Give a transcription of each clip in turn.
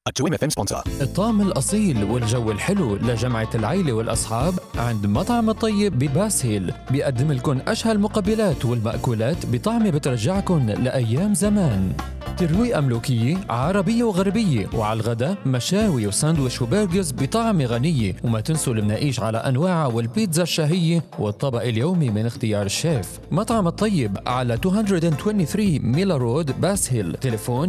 2 FM sponsor. الطعم الأصيل والجو الحلو لجمعة العيلة والأصحاب عند مطعم الطيب بباس هيل. بيقدم لكم أشهى المقبلات والمأكولات بطعمة بترجعكم لأيام زمان. ترويقة ملوكية عربية وغربية، وعلى الغداء مشاوي وساندويش وبرجرز بطعمة غنية. وما تنسوا المناقيش على أنواعها والبيتزا الشهية والطبق اليومي من اختيار الشيف. مطعم الطيب على 223 ميلا رود باس هيل. تليفون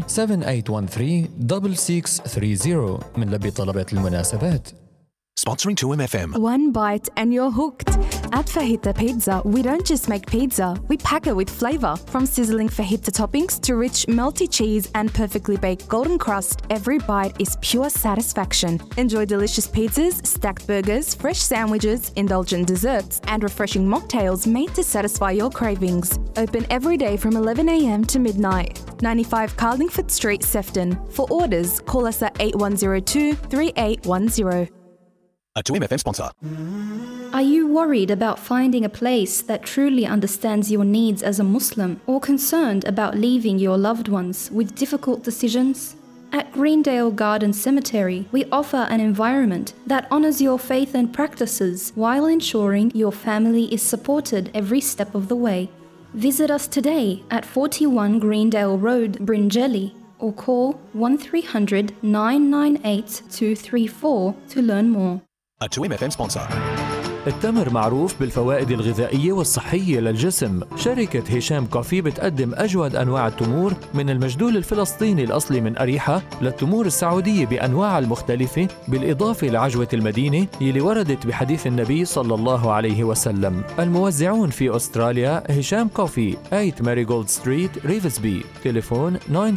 7813-6630 من لبي طلبات المناسبات. Sponsoring 2 FM. One bite and you're hooked. At Fajita Pizza, we don't just make pizza, we pack it with flavor. From sizzling fajita toppings to rich melty cheese and perfectly baked golden crust, every bite is pure satisfaction. Enjoy delicious pizzas, stacked burgers, fresh sandwiches, indulgent desserts, and refreshing mocktails made to satisfy your cravings. Open every day from 11 a.m. to midnight. 95 Carlingford Street, Sefton. For orders, call us at 8102-3810. A 2 FM sponsor. Are you worried about finding a place that truly understands your needs as a Muslim, or concerned about leaving your loved ones with difficult decisions? At Greendale Garden Cemetery, we offer an environment that honors your faith and practices while ensuring your family is supported every step of the way. Visit us today at 41 Greendale Road, Bringelly, or call 1300 998 234 to learn more. A 2 FM sponsor. التمر معروف بالفوائد الغذائية والصحية للجسم. شركة هشام كوفي بتقدم أجود أنواع التمور، من المجدول الفلسطيني الأصلي من أريحة للتمور السعودية بأنواعها المختلفة، بالإضافة لعجوة المدينة يلي وردت بحديث النبي صلى الله عليه وسلم. الموزعون في أستراليا هشام كوفي 8 ماريغولد ستريت ريفزبي. تليفون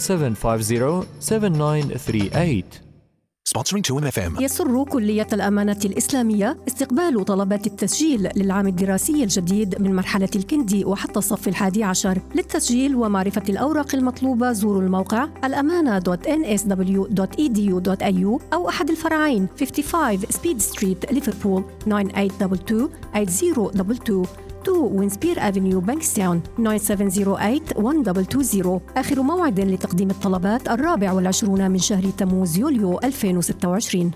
9750-7938. Sponsoring 2 FM. يسر كلية الأمانة الإسلامية استقبال طلبات التسجيل للعام الدراسي الجديد من مرحلة الكندي وحتى الصف 11. للتسجيل ومعرفة الأوراق المطلوبة زوروا الموقع الأمانة.nsw.edu.au أو أحد الفرعين 55 سبيد ستريت ليفربول 9822-8022 وينسبير أفنيو بانكستاون 9708-1220. آخر موعد لتقديم الطلبات 24 من شهر تموز يوليو 2026.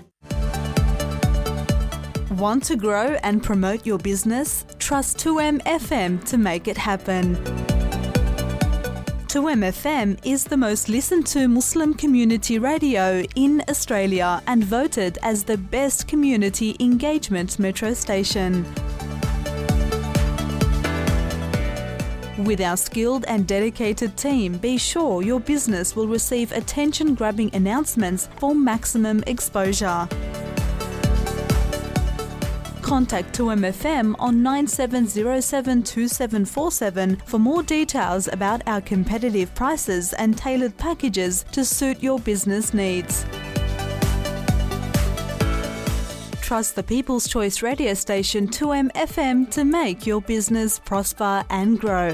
Want to grow and promote your business? Trust 2M FM to make it happen. 2M FM is the most listened to Muslim community radio in Australia and voted as the best community engagement metro station. With our skilled and dedicated team, be sure your business will receive attention-grabbing announcements for maximum exposure. Contact 2MFM on 97072747 for more details about our competitive prices and tailored packages to suit your business needs. Trust the People's Choice radio station 2MFM to make your business prosper and grow.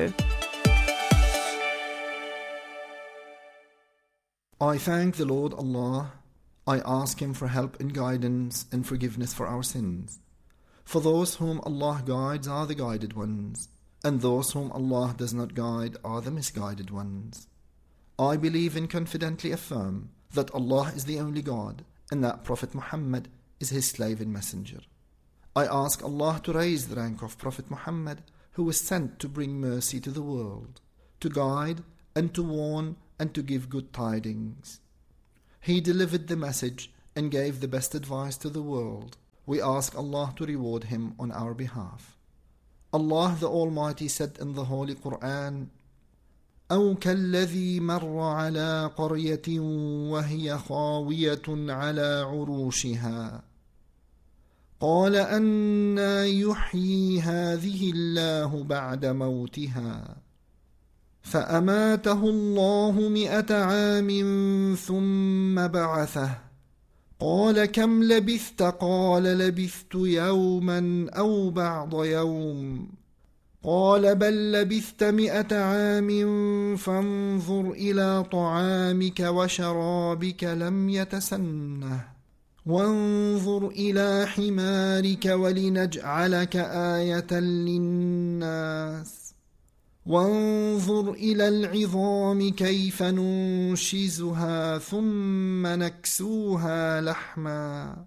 I thank the Lord Allah. I ask Him for help and guidance and forgiveness for our sins. For those whom Allah guides are the guided ones, and those whom Allah does not guide are the misguided ones. I believe and confidently affirm that Allah is the only God, and that Prophet Muhammad is his slave and messenger. I ask Allah to raise the rank of Prophet Muhammad, who was sent to bring mercy to the world, to guide and to warn and to give good tidings. He delivered the message and gave the best advice to the world. We ask Allah to reward him on our behalf. Allah the Almighty said in the Holy Quran, أو كالذي مر على قرية وهي خاوية على عروشها قال أنى يحيي هذه الله بعد موتها فأماته الله 100 عام ثم بعثه قال كم لبثت قال لبثت يوما أو بعض يوم قال بل لبثت 100 عام فانظر إلى طعامك وشرابك لم يتسنه وانظر إلى حمارك ولنجعلك آية للناس وانظر إلى العظام كيف ننشزها ثم نكسوها لحما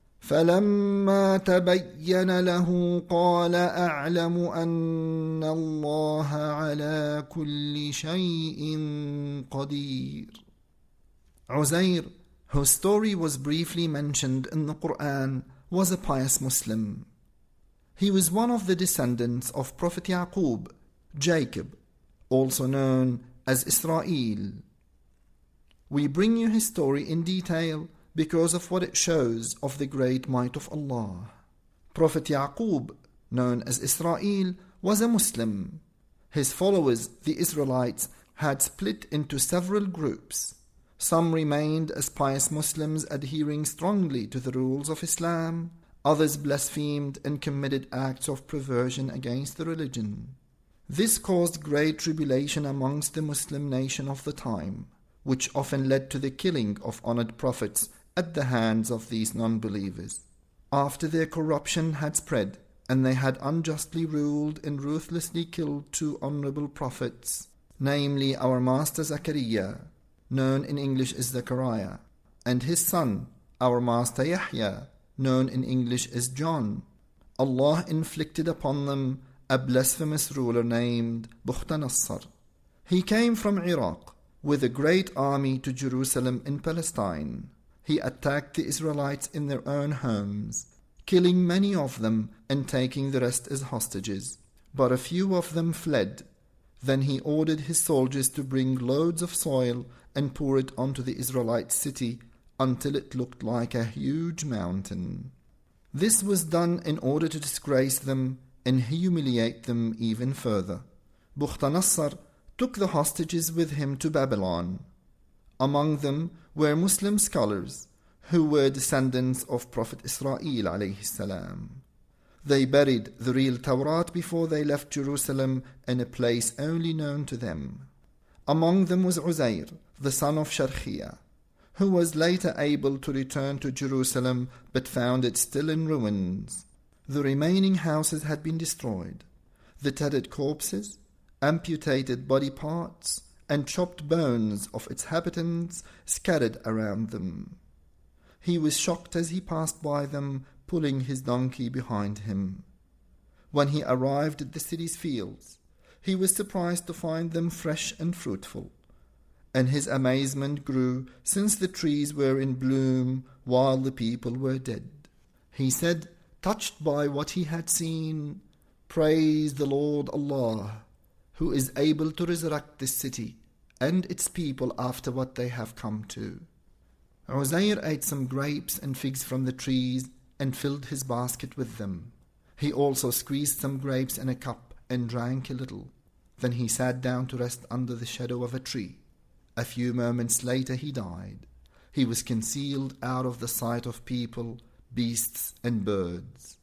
فلما تبين له قال أعلم أن الله على كل شيء قدير. Uzair, whose story was briefly mentioned in the Quran, was a pious Muslim. He was one of the descendants of Prophet Yaqub, Jacob, also known as Israel. We bring you his story in detail because of what it shows of the great might of Allah. Prophet Yaqub, known as Israel, was a Muslim. His followers, the Israelites, had split into several groups. Some remained as pious Muslims adhering strongly to the rules of Islam. Others blasphemed and committed acts of perversion against the religion. This caused great tribulation amongst the Muslim nation of the time, which often led to the killing of honored prophets at the hands of these non-believers. After their corruption had spread, and they had unjustly ruled and ruthlessly killed two honorable prophets, namely our master Zakaria, known in English as Zechariah, and his son, our master Yahya, known in English as John, Allah inflicted upon them a blasphemous ruler named Bukhta-Nassar. He came from Iraq with a great army to Jerusalem in Palestine. He attacked the Israelites in their own homes, killing many of them and taking the rest as hostages. But a few of them fled. Then he ordered his soldiers to bring loads of soil and pour it onto the Israelite city until it looked like a huge mountain. This was done in order to disgrace them and humiliate them even further. Bukhta-Nassar took the hostages with him to Babylon. Among them were Muslim scholars who were descendants of Prophet Israel alayhi salam. They buried the real Torah before they left Jerusalem in a place only known to them. Among them was Uzair, the son of Sharkhia, who was later able to return to Jerusalem but found it still in ruins. The remaining houses had been destroyed. The tattered corpses, amputated body parts, and chopped bones of its inhabitants scattered around them. He was shocked as he passed by them, pulling his donkey behind him. When he arrived at the city's fields, he was surprised to find them fresh and fruitful, and his amazement grew since the trees were in bloom while the people were dead. He said, touched by what he had seen, "Praise the Lord Allah, who is able to resurrect this city and its people after what they have come to." Uzair ate some grapes and figs from the trees and filled his basket with them. He also squeezed some grapes in a cup and drank a little. Then he sat down to rest under the shadow of a tree. A few moments later he died. He was concealed out of the sight of people, beasts and birds.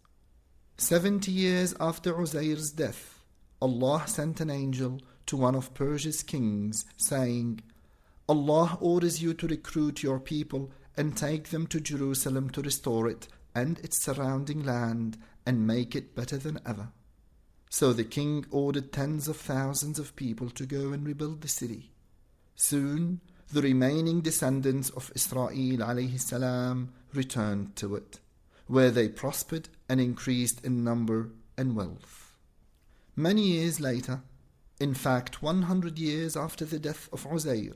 70 years after Uzair's death, Allah sent an angel to one of Persia's kings, saying, "Allah orders you to recruit your people and take them to Jerusalem to restore it and its surrounding land and make it better than ever." So the king ordered tens of thousands of people to go and rebuild the city. Soon, the remaining descendants of Israel alayhi salam returned to it, where they prospered and increased in number and wealth. Many years later, in fact 100 years after the death of Uzair,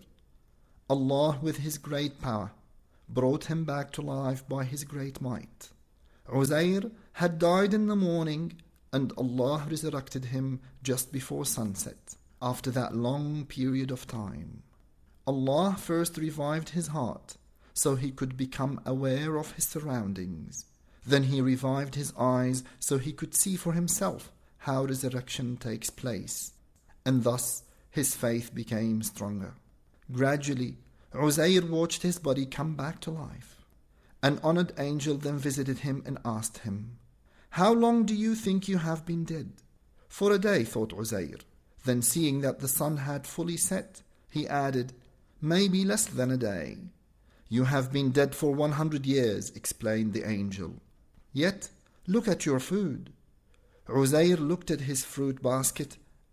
Allah with His great power brought him back to life by His great might. Uzair had died in the morning and Allah resurrected him just before sunset. After that long period of time, Allah first revived his heart so he could become aware of his surroundings. Then He revived his eyes so he could see for himself how resurrection takes place, and thus his faith became stronger. Gradually, Uzair watched his body come back to life. An honored angel then visited him and asked him, "How long do you think you have been dead?" "For a day," thought Uzair. Then seeing that the sun had fully set, he added, "Maybe less than a day." "You have been dead for 100 years, explained the angel. "Yet, look at your food." Uzair looked at his fruit basket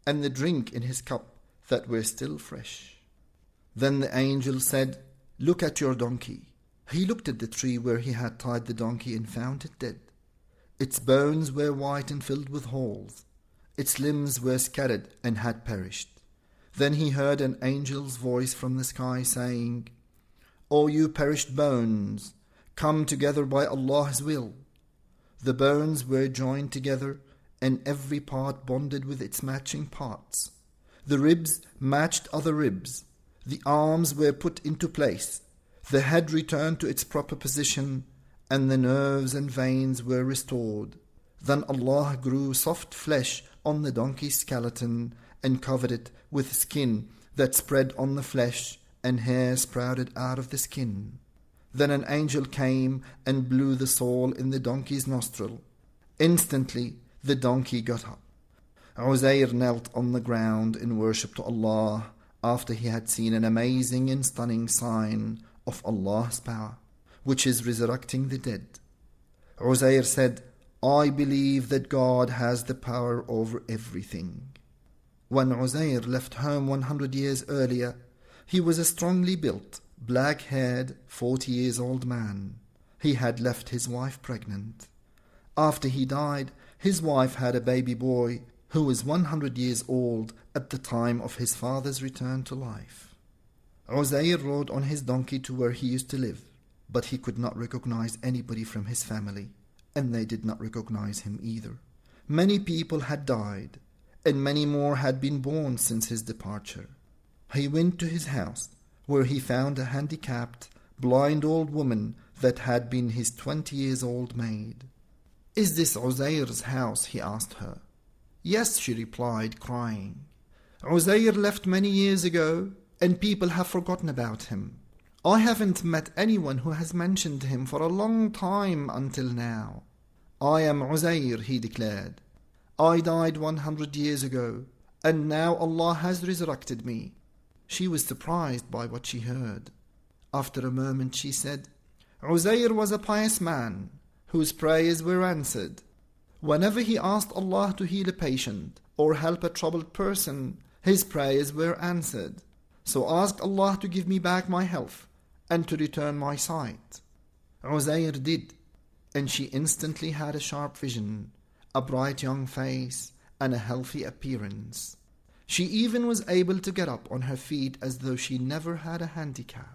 and the drink in his cup that were still fresh. Then the angel said, "Look at your donkey." He looked at the tree where he had tied the donkey and found it dead. Its bones were white and filled with holes. Its limbs were scattered and had perished. Then he heard an angel's voice from the sky saying, "O you perished bones, come together by Allah's will." The bones were joined together, and every part bonded with its matching parts. The ribs matched other ribs. The arms were put into place. The head returned to its proper position, and the nerves and veins were restored. Then Allah grew soft flesh on the donkey's skeleton and covered it with skin that spread on the flesh, and hair sprouted out of the skin. Then an angel came and blew the soul in the donkey's nostril. Instantly the donkey got up. Uzair knelt on the ground in worship to Allah after he had seen an amazing and stunning sign of Allah's power, which is resurrecting the dead. Uzair said, "I believe that God has the power over everything." When Uzair left home 100 years earlier, he was a strongly built, black-haired, 40 years old man. He had left his wife pregnant. After he died, his wife had a baby boy who was 100 years old at the time of his father's return to life. Uzair rode on his donkey to where he used to live, but he could not recognize anybody from his family, and they did not recognize him either. Many people had died, and many more had been born since his departure. He went to his house, where he found a handicapped, blind old woman that had been his 20 years old maid. "Is this Uzair's house?" he asked her. "Yes," she replied, crying. "Uzair left many years ago, and people have forgotten about him. I haven't met anyone who has mentioned him for a long time until now." "I am Uzair," he declared. "I died 100 years ago, and now Allah has resurrected me." She was surprised by what she heard. After a moment she said, "Uzair was a pious man, whose prayers were answered. Whenever he asked Allah to heal a patient or help a troubled person, his prayers were answered. So ask Allah to give me back my health and to return my sight." Uzair did, and she instantly had a sharp vision, a bright young face, and a healthy appearance. She even was able to get up on her feet as though she never had a handicap.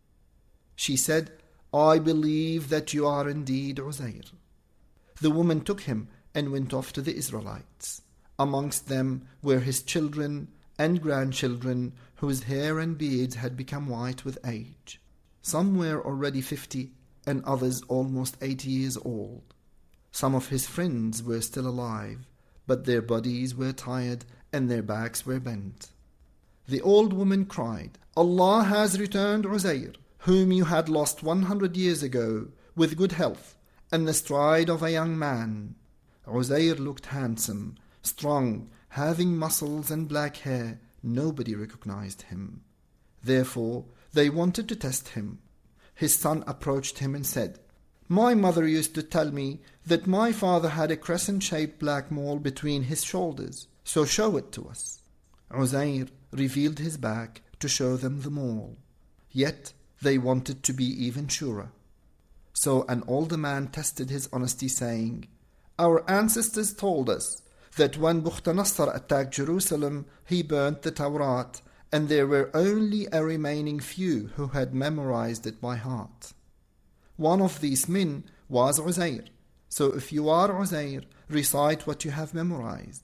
She said, "I believe that you are indeed Uzair." The woman took him and went off to the Israelites. Amongst them were his children and grandchildren, whose hair and beards had become white with age. Some were already 50, and others almost 80 years old. Some of his friends were still alive, but their bodies were tired and their backs were bent. The old woman cried, "Allah has returned Uzair, whom you had lost 100 years ago, with good health and the stride of a young man." Uzair looked handsome, strong, having muscles and black hair. Nobody recognized him. Therefore, they wanted to test him. His son approached him and said, "My mother used to tell me that my father had a crescent-shaped black mole between his shoulders, so show it to us." Uzair revealed his back to show them the mole. Yet they wanted to be even surer. So an older man tested his honesty, saying, "Our ancestors told us that when Bukhtanasar attacked Jerusalem, he burnt the Tawrat, and there were only a remaining few who had memorized it by heart. One of these men was Uzair. So if you are Uzair, recite what you have memorized."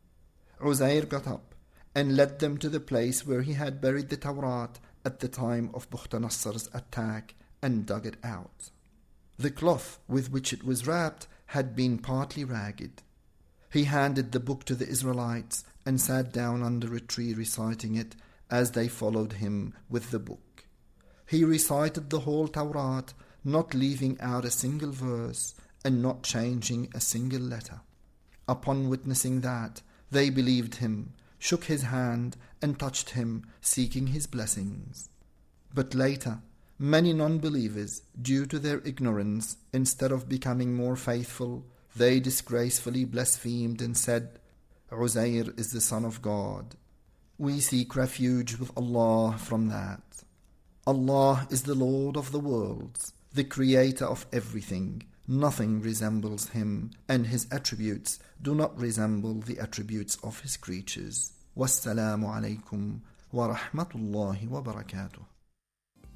Uzair got up and led them to the place where he had buried the Tawrat at the time of Bukhtanasar's attack and dug it out. The cloth with which it was wrapped had been partly ragged. He handed the book to the Israelites and sat down under a tree reciting it as they followed him with the book. He recited the whole Tawrat, not leaving out a single verse and not changing a single letter. Upon witnessing that, they believed him, shook his hand and touched him, seeking his blessings. But later, many non-believers, due to their ignorance, instead of becoming more faithful, they disgracefully blasphemed and said, Uzair is the son of God. We seek refuge with Allah from that. Allah is the Lord of the worlds, the creator of everything. Nothing resembles him, and his attributes do not resemble the attributes of his creatures. Wassalamu alaikum wa rahmatullahi wa barakatuh.